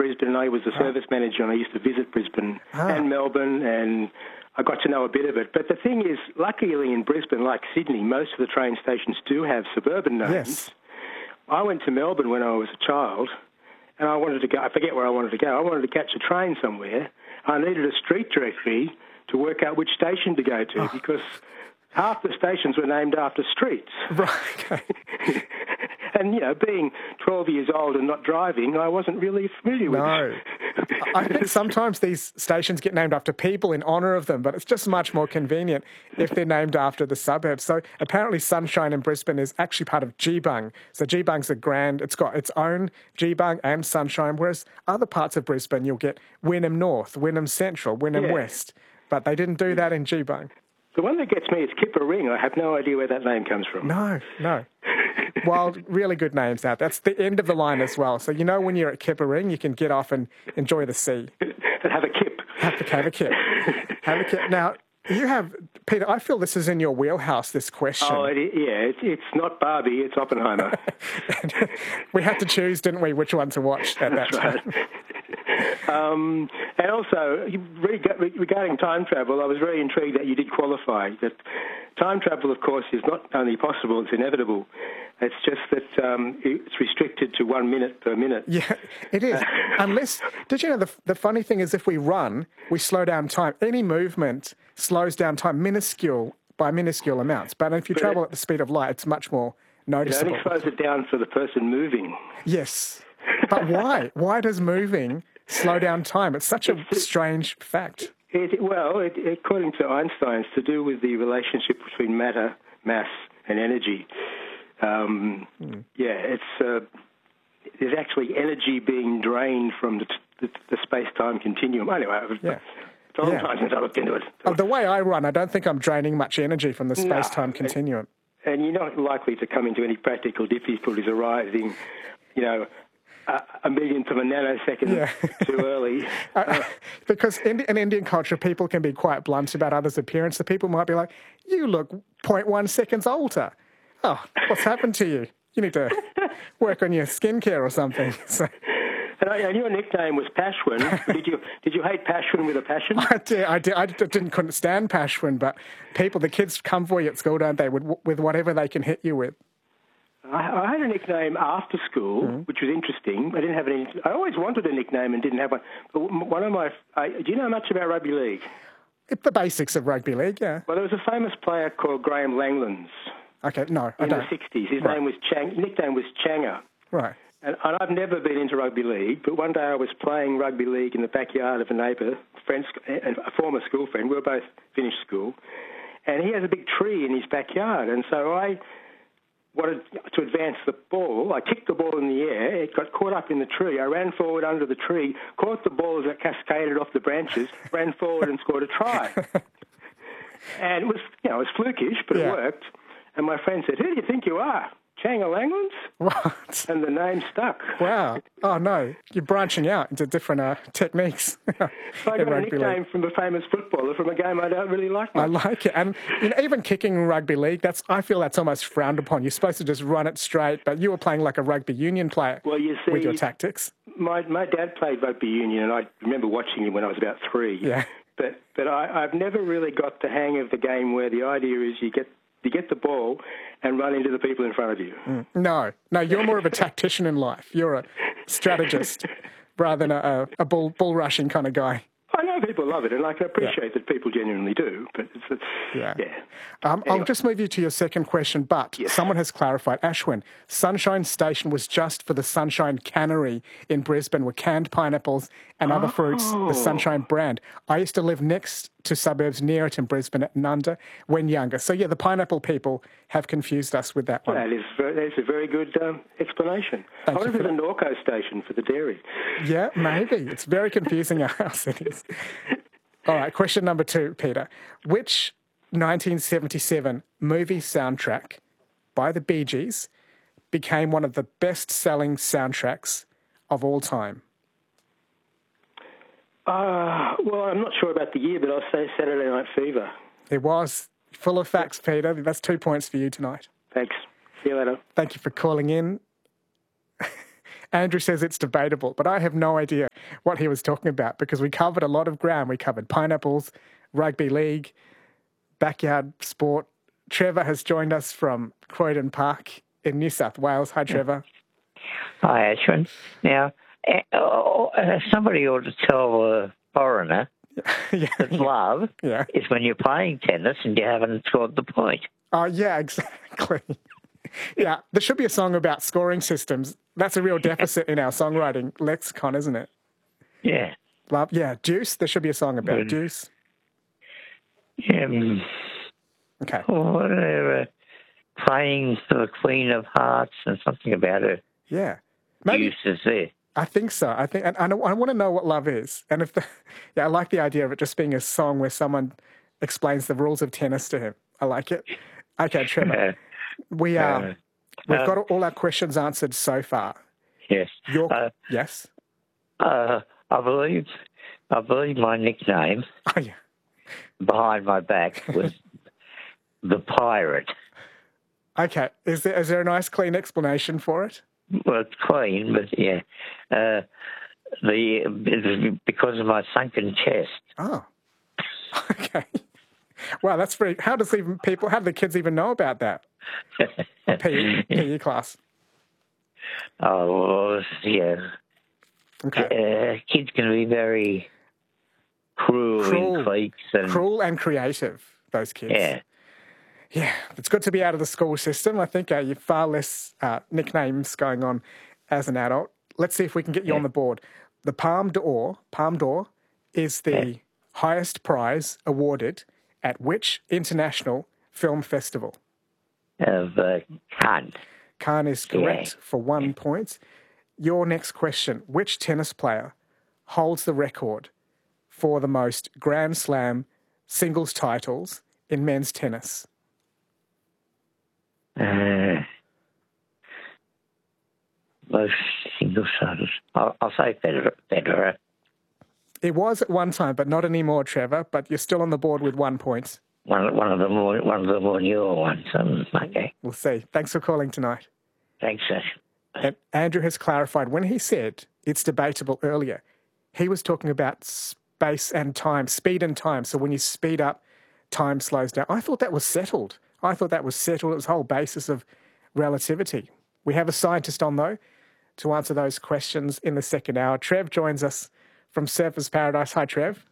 Brisbane, and I was the service manager, and I used to visit Brisbane and Melbourne, and I got to know a bit of it. But the thing is, luckily in Brisbane, like Sydney, most of the train stations do have suburban names. Yes. I went to Melbourne when I was a child, and I wanted to go, I forget where I wanted to go. I wanted to catch a train somewhere. I needed a street directory to work out which station to go to because half the stations were named after streets. Right, okay. And, being 12 years old and not driving, I wasn't really familiar with it. I think sometimes these stations get named after people in honour of them, but it's just much more convenient if they're named after the suburbs. So apparently Sunshine in Brisbane is actually part of Geebung. So Geebung's it's got its own Geebung and Sunshine, whereas other parts of Brisbane you'll get Wynnum North, Wynnum Central, Wynnum West. But they didn't do that in Geebung. The one that gets me is Kippa Ring. I have no idea where that name comes from. No. Wild, really good names out. That's the end of the line as well. So when you're at Kippa Ring, you can get off and enjoy the sea. And have a kip. Have a kip. Have a kip. Now, you have, Peter, I feel this is in your wheelhouse, this question. Oh, it's not Barbie, it's Oppenheimer. We had to choose, didn't we, which one to watch at that time. And also, regarding time travel, I was very intrigued that you did qualify. That time travel, of course, is not only possible, it's inevitable. It's just that it's restricted to 1 minute per minute. Yeah, it is. Did you know the funny thing is if we run, we slow down time. Any movement slows down time by minuscule amounts. But if you travel at the speed of light, it's much more noticeable. It only slows it down for the person moving. Yes. But why? Why does moving slow down time? It's such a strange fact. According to Einstein, it's to do with the relationship between matter, mass, and energy. There's actually energy being drained from the space-time continuum. Anyway, it's a long time since I looked into it. The way I run, I don't think I'm draining much energy from the space-time continuum. And you're not likely to come into any practical difficulties arising, a millionth of a nanosecond too early. Because in Indian culture, people can be quite blunt about others' appearance. The people might be like, you look 0.1 seconds older. Oh, what's happened to you? You need to work on your skincare or something. So. And your nickname was Pashwin. Did you hate Pashwin with a passion? I couldn't stand Pashwin, but the kids come for you at school, don't they, with whatever they can hit you with. I had a nickname after school, which was interesting. I didn't have any. I always wanted a nickname and didn't have one. But one of my. Do you know much about rugby league? It's the basics of rugby league, yeah. Well, there was a famous player called Graham Langlands. Okay, no, I don't. In the 60s. His name was nickname was Changa. Right. And I've never been into rugby league, but one day I was playing rugby league in the backyard of a neighbour, a former school friend. We were both finished school. And he has a big tree in his backyard. And so I wanted to advance the ball. I kicked the ball in the air. It got caught up in the tree. I ran forward under the tree, caught the ball as it cascaded off the branches, ran forward and scored a try. And it was flukish, but it worked. And my friend said, "Who do you think you are? Changa Langlands?" What? And the name stuck. Wow. Oh, no. You're branching out into different techniques. So I got a nickname from a famous footballer from a game I don't really like much. I like it. And even kicking in rugby league, I feel that's almost frowned upon. You're supposed to just run it straight, but you were playing like a rugby union player with your tactics. My dad played rugby union, and I remember watching him when I was about 3. Yeah. But I've never really got the hang of the game where the idea is you get the ball and run into the people in front of you. No, you're more of a tactician in life. You're a strategist rather than a bull rushing kind of guy. I know people love it, and I can appreciate that people genuinely do, but Anyway. Anyway. I'll just move you to your second question, but someone has clarified. Ashwin, Sunshine Station was just for the Sunshine Cannery in Brisbane with canned pineapples and other fruits, the Sunshine brand. I used to live next to suburbs near it in Brisbane at Nunda when younger. So, the pineapple people have confused us with that one. That's a very good explanation. I wonder if there's a Norco station for the dairy. Yeah, maybe. It's very confusing our cities. All right, question number 2, Peter. Which 1977 movie soundtrack by the Bee Gees became one of the best-selling soundtracks of all time? Well, I'm not sure about the year, but I'll say Saturday Night Fever. It was. Full of facts, Peter. That's 2 points for you tonight. Thanks. See you later. Thank you for calling in. Andrew says it's debatable, but I have no idea. what he was talking about, because we covered a lot of ground. We covered pineapples, rugby league, backyard sport. Trevor has joined us from Croydon Park in New South Wales. Hi, Trevor. Hi, Ashwin. Now, somebody ought to tell a foreigner that love is when you're playing tennis and you haven't scored the point. Oh, yeah, exactly. Yeah, there should be a song about scoring systems. That's a real deficit in our songwriting lexicon, isn't it? Yeah. Love, Deuce. There should be a song about Deuce. Yeah. Okay. Or playing for the Queen of Hearts and something about her. Yeah. Maybe, Deuce is there. I think so. And I want to know what love is. And I like the idea of it just being a song where someone explains the rules of tennis to him. I like it. Okay, Trevor. We've got all our questions answered so far. Yes. Yes. I believe my nickname behind my back was the Pirate. Okay. Is there a nice, clean explanation for it? Well, it's clean, but yeah, because of my sunken chest. Oh. Okay. Wow, that's very. How do the kids even know about that? PE class. Oh, well, yeah. Okay. Kids can be very cruel in cliques cruel and creative. Those kids. Yeah. Yeah, it's good to be out of the school system. I think you've far less nicknames going on as an adult. Let's see if we can get you on the board. The Palme d'Or is the highest prize awarded at which international film festival? Of Cannes. Cannes is correct for 1 point. Your next question. Which tennis player holds the record for the most Grand Slam singles titles in men's tennis? Most single titles. I'll say Federer. It was at one time, but not anymore, Trevor. But you're still on the board with 1 point. One of the more newer ones. Okay. We'll see. Thanks for calling tonight. Thanks, Ash. And Andrew has clarified when he said it's debatable earlier, he was talking about space and time, speed and time. So when you speed up, time slows down. I thought that was settled. It was the whole basis of relativity. We have a scientist on, though, to answer those questions in the second hour. Trev joins us from Surfers Paradise. Hi, Trev.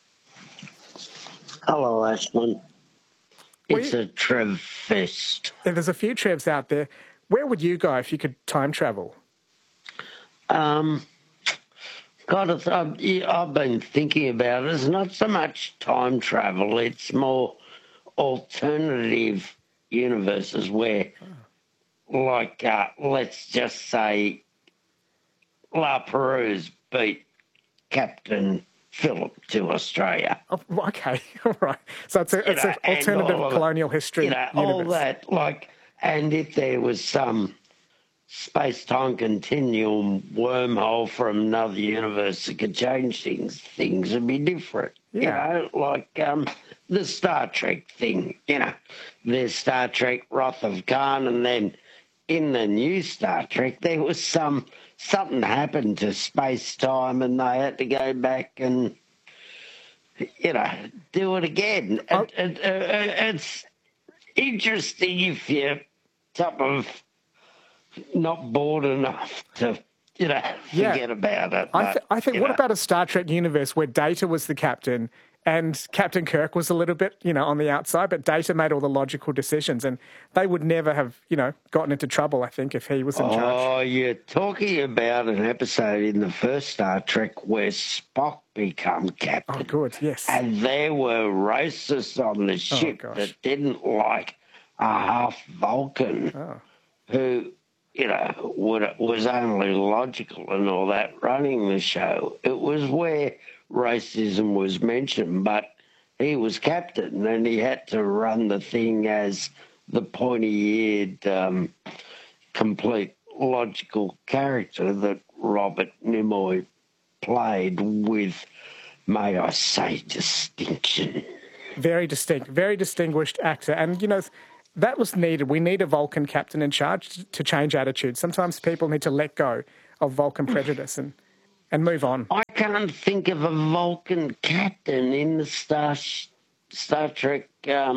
Hello, Ashman. It's a Trev fest. There's a few Trevs out there. Where would you go if you could time travel? I've been thinking about it. It's not so much time travel. It's more alternative universes where, let's just say, La Perouse beat Captain Phillip to Australia. Oh, okay, all right. So it's an alternative colonial history universe. All that, and if there was some space-time continuum wormhole from another universe that could change things would be different. Yeah. The Star Trek thing, there's Star Trek Wrath of Khan, and then in the new Star Trek there was something happened to space-time and they had to go back and, do it again. It's interesting if you're not bored enough to, forget about it. I think, what about a Star Trek universe where Data was the captain and Captain Kirk was a little bit, on the outside, but Data made all the logical decisions and they would never have, gotten into trouble, I think, if he was in charge. Oh, you're talking about an episode in the first Star Trek where Spock became captain. Oh, good, yes. And there were racists on the ship that didn't like a half Vulcan who, was only logical and all that running the show. It was where racism was mentioned, but he was captain and he had to run the thing as the pointy-eared, complete logical character that Robert Nimoy played with, may I say, distinction. Very distinct, very distinguished actor. And, that was needed. We need a Vulcan captain in charge to change attitudes. Sometimes people need to let go of Vulcan prejudice and move on. I can't think of a Vulcan captain in the Star Trek,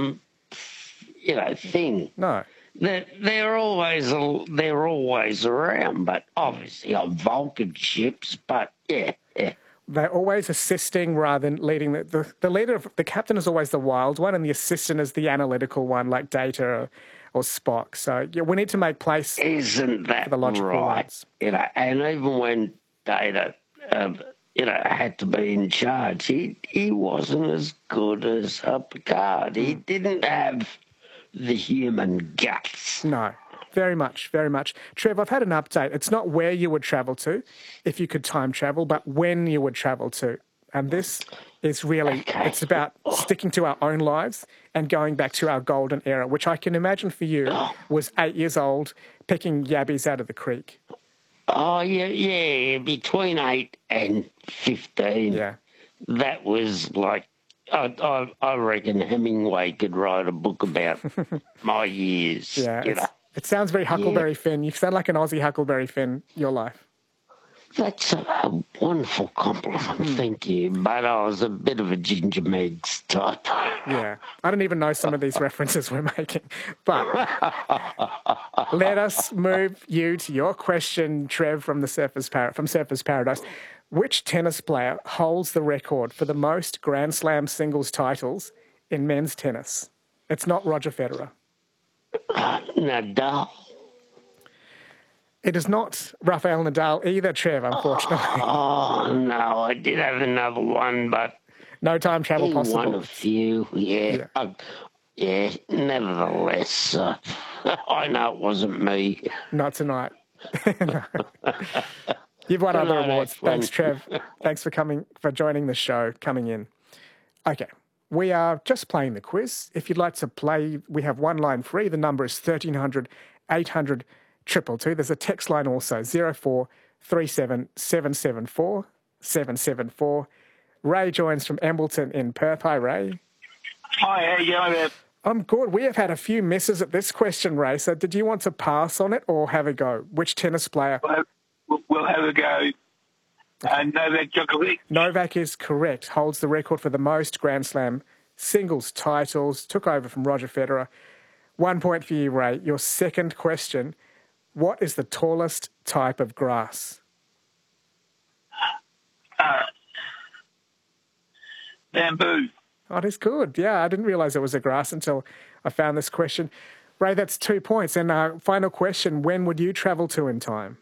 thing. No. They're always around, but obviously on Vulcan ships. But yeah. They're always assisting rather than leading. The leader of the captain is always the wild one, and the assistant is the analytical one, like Data or Spock. So yeah, we need to make place. Isn't that for the logical right? ones. And even when Data, had to be in charge, he wasn't as good as Picard. He didn't have the human guts. No. Very much, very much. Trev, I've had an update. It's not where you would travel to, if you could time travel, but when you would travel to. And this is really, it's about sticking to our own lives and going back to our golden era, which I can imagine for you was 8 years old, picking yabbies out of the creek. Oh, yeah, between 8 and 15. Yeah. That was like, I reckon Hemingway could write a book about my years. Yeah, it sounds very Huckleberry Finn. You sound like an Aussie Huckleberry Finn, your life. That's a wonderful compliment, thank you. But I was a bit of a Ginger Meggs type. Yeah, I don't even know some of these references we're making. But let us move you to your question, Trev, from Surfers Paradise. Which tennis player holds the record for the most Grand Slam singles titles in men's tennis? It's not Roger Federer. Nadal. It is not Rafael Nadal either, Trev, unfortunately. Oh, no, I did have another one, but... No time travel possible. One a few, yeah. Nevertheless, I know it wasn't me. Not tonight. No. You've won other awards. Thanks, Trev. Thanks for joining the show, coming in. Okay. We are just playing the quiz. If you'd like to play, we have one line free. The number is 1300 800 222. There's a text line also, 0437 774 774. Ray joins from Embleton in Perth. Hi, Ray. Hi, how you going there? I'm good. We have had a few misses at this question, Ray. So did you want to pass on it or have a go? Which tennis player? We'll have a go. Novak Djokovic. Novak is correct. Holds the record for the most Grand Slam singles titles. Took over from Roger Federer. 1 point for you, Ray. Your second question. What is the tallest type of grass? Bamboo. Oh, that's good. Yeah, I didn't realise it was a grass until I found this question. Ray, that's 2 points. And final question, when would you travel to in time?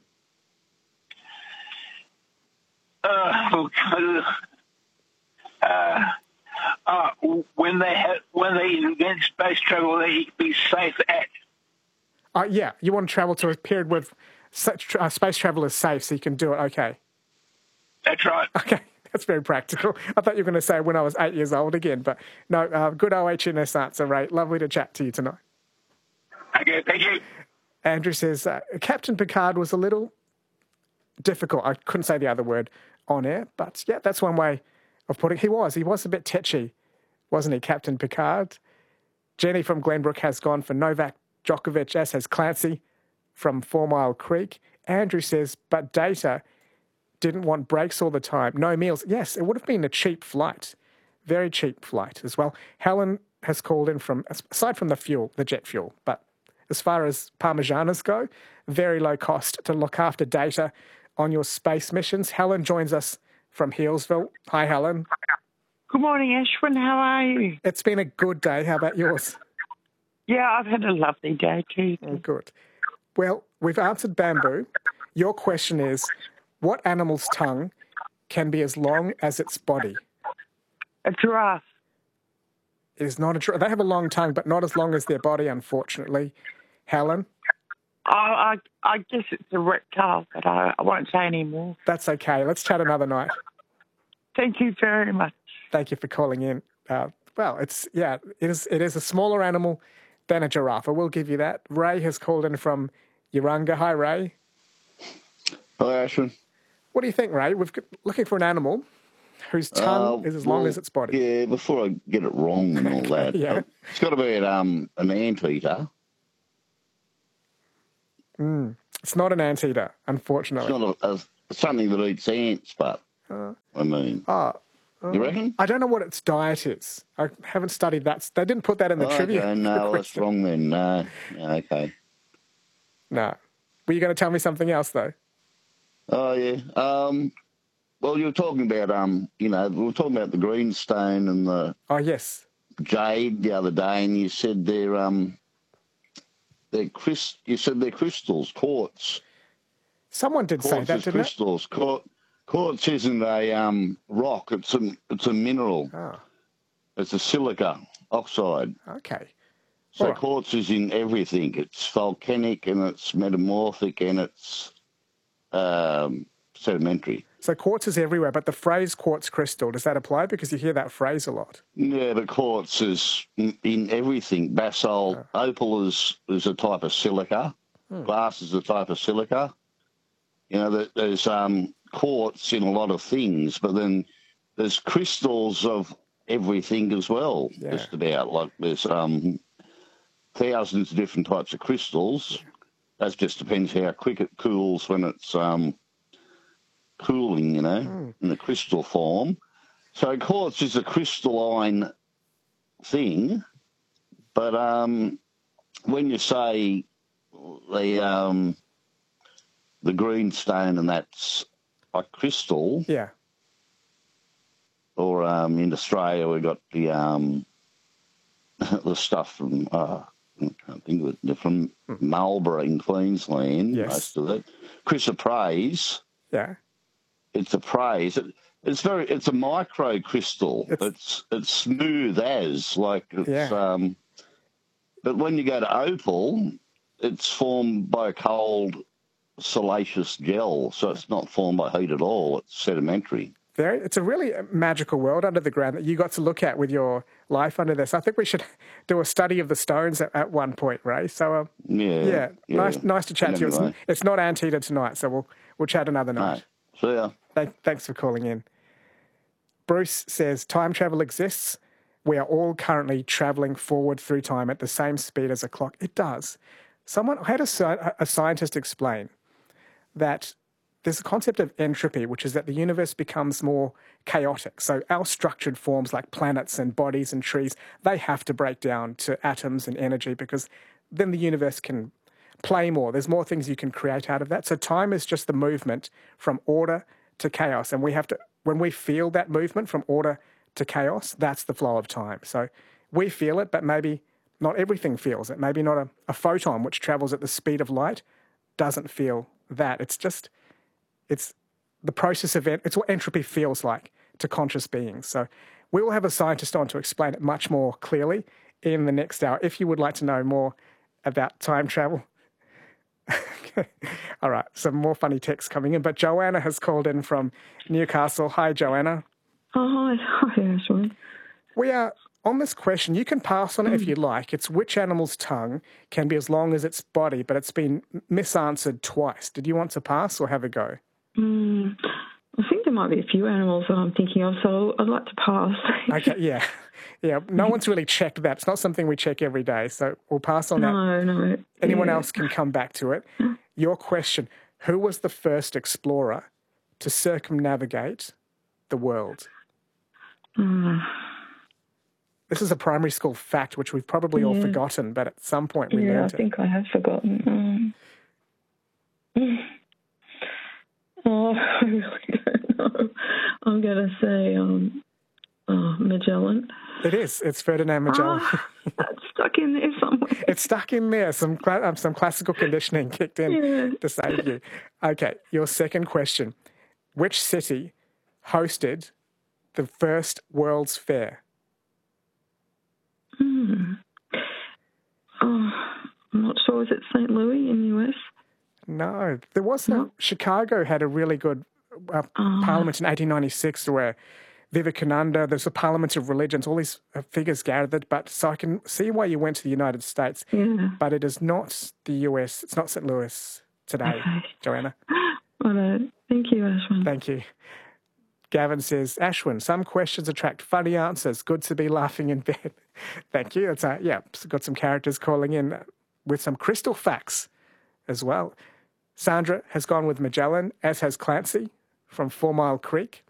When they invent space travel, they be safe at. Yeah, you want to travel to a period where space travel is safe, so you can do it. Okay. That's right. Okay, that's very practical. I thought you were going to say when I was 8 years old again, but no, good OHS answer, Ray. Lovely to chat to you tonight. Okay, thank you. Andrew says, Captain Picard was a little difficult. I couldn't say the other word on air, but yeah, that's one way of putting it. He was a bit tetchy, wasn't he, Captain Picard? Jenny from Glenbrook has gone for Novak Djokovic, as has Clancy from 4 Mile Creek. Andrew says, but Data didn't want breaks all the time. No meals. Yes, it would have been a cheap flight. Very cheap flight as well. Helen has called in from, aside from the fuel, the jet fuel, but as far as Parmesanas go, very low cost to look after Data on your space missions. Helen joins us from Healesville. Hi, Helen. Good morning, Ashwin. How are you? It's been a good day. How about yours? Yeah, I've had a lovely day too. Oh, good. Well, we've answered bamboo. Your question is, what animal's tongue can be as long as its body? A giraffe. It is not a giraffe. They have a long tongue, but not as long as their body, unfortunately. Helen? I guess it's a reptile, but I won't say any more. That's okay. Let's chat another night. Thank you very much. Thank you for calling in. Well, it is a smaller animal than a giraffe. I will give you that. Ray has called in from Urunga. Hi, Ray. Hi, Ashwin. What do you think, Ray? We're looking for an animal whose tongue is as long as its body. Yeah, before I get it wrong and all that, yeah. It's got to be an anteater. It's not an anteater, unfortunately. It's not something that eats ants, but... moon. You reckon? I don't know what its diet is. I haven't studied that. They didn't put that in the trivia. Okay, no, that's wrong then. No, okay. No. Were you going to tell me something else, though? Oh, yeah. Well, you were talking about, we were talking about the greenstone and the jade the other day, and you said they're crystals, quartz. Someone did say that, didn't crystals. Quartz isn't a rock; it's a mineral. Oh. It's a silica oxide. Okay. So quartz is in everything. It's volcanic and it's metamorphic and it's sedimentary. So quartz is everywhere, but the phrase quartz crystal, does that apply? Because you hear that phrase a lot. Yeah, but quartz is in everything. Basalt, opal is a type of silica. Glass is a type of silica. You know, there's quartz in a lot of things, but then there's crystals of everything as well, just about. Like there's thousands of different types of crystals. That just depends how quick it cools when it's cooling, in the crystal form. So quartz is a crystalline thing, but when you say the greenstone and that's a crystal, or in Australia we've got the stuff from I can't think of it, from Marlborough in Queensland, most of it. Chrysoprase. Yeah. It's a praise. It's a micro crystal. It's smooth as like it's but when you go to opal, it's formed by a cold siliceous gel, so it's not formed by heat at all. It's sedimentary. It's a really magical world under the ground that you got to look at with your life under this. I think we should do a study of the stones at one point, Ray. So nice to chat to you. Anyway. It's not Antietam tonight, so we'll chat another night. See ya. Thanks for calling in. Bruce says time travel exists. We are all currently travelling forward through time at the same speed as a clock. It does. I had a scientist explain that there's a concept of entropy, which is that the universe becomes more chaotic. So our structured forms like planets and bodies and trees, they have to break down to atoms and energy because then the universe can play more. There's more things you can create out of that. So time is just the movement from order to chaos. And when we feel that movement from order to chaos, that's the flow of time. So we feel it, but maybe not everything feels it. Maybe not a photon, which travels at the speed of light, doesn't feel that. It's the process of it's what entropy feels like to conscious beings. So we will have a scientist on to explain it much more clearly in the next hour. If you would like to know more about time travel. All right, some more funny texts coming in. But Joanna has called in from Newcastle. Hi, Joanna. Oh, hi, Ashley. We are on this question. You can pass on it if you like. It's which animal's tongue can be as long as its body, but it's been misanswered twice. Did you want to pass or have a go? I think there might be a few animals that I'm thinking of, so I'd like to pass. Okay, yeah. No one's really checked that. It's not something we check every day, so we'll pass on that. No. Anyone else can come back to it. Your question, who was the first explorer to circumnavigate the world? This is a primary school fact, which we've probably all forgotten, but at some point we learned it. I think I have forgotten. I really don't know. I'm going to say Magellan. It is. It's Ferdinand Magellan. That's stuck in there somewhere. It's stuck in there. Some classical conditioning kicked in to save you. Okay, your second question. Which city hosted the first World's Fair? I'm not sure. Is it St. Louis in the US? No. There was Chicago had a really good parliament in 1896 where Vivekananda, there's a parliament of religions, all these figures gathered. But so I can see why you went to the United States. Yeah. But it is not the US. It's not St. Louis today, Joanna. Well, thank you, Ashwin. Thank you. Gavin says, Ashwin, some questions attract funny answers. Good to be laughing in bed. Thank you. It's got some characters calling in with some crystal facts as well. Sandra has gone with Magellan, as has Clancy from 4 Mile Creek.